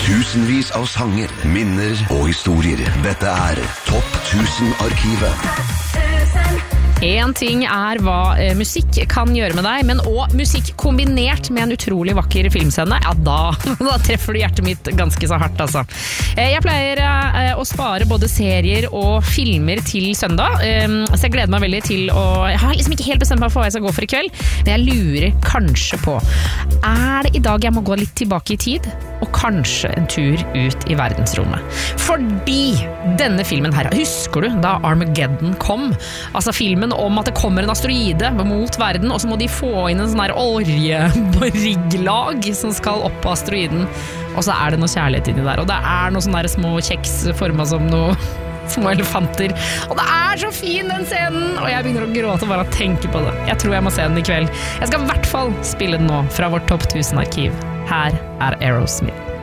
Tusenvis av sanger, minner og historier. Dette Topp 1000-arkivet. En ting hva musikk kan gjøre med deg, men også musikk kombinert med en utrolig vakker filmscene, ja da treffer du hjertet mitt ganske så hardt altså. Jeg pleier å spare både serier og filmer til søndag, så jeg gleder meg veldig til jeg har liksom ikke helt bestemt meg for hva jeg skal gå for i kveld, men jeg lurer kanskje på, det i dag jeg må gå litt tilbake i tid, og kanskje en tur ut i verdensrommet? Fordi denne filmen her, husker du da Armageddon kom? Altså filmen om at det kommer en asteroide mot verden, og så må de få inn en sånn her oljebrigglag som skal opp på asteroiden, og så det noe kjærlighet inni der, og det noen sånne der små kjeks formet som noe små elefanter, og det så fin den scenen, og jeg begynner å gråte bare å tenke på det. Jeg tror jeg må se den i kveld. Jeg skal i hvert fall spille den nå fra vårt Topp 1000-arkiv. Her Aerosmith.